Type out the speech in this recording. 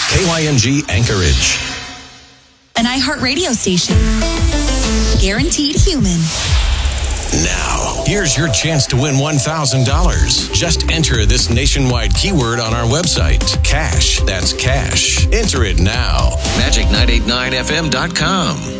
KYNG Anchorage. An iHeartRadio station. Guaranteed human. Now, here's your chance to win $1,000. Just enter this nationwide keyword on our website. Cash. That's cash. Enter it now. Magic989FM.com.